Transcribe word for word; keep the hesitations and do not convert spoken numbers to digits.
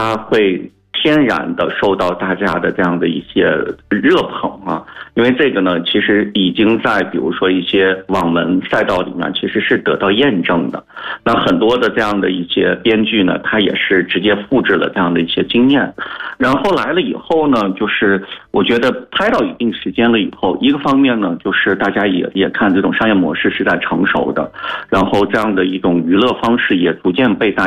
它会天然的受到大家的这样的一些热捧啊，因为这个呢，其实已经在比如说一些网文赛道里面其实是得到验证的。那很多的这样的一些编剧呢，他也是直接复制了这样的一些经验。然后来了以后呢，就是我觉得拍到一定时间了以后，一个方面呢，就是大家也也看这种商业模式是在成熟的，然后这样的一种娱乐方式也逐渐被大